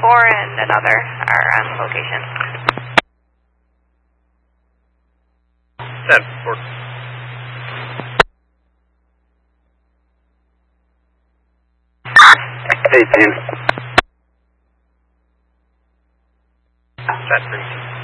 and another are on location. 10-4. Hey, 10. Set 3.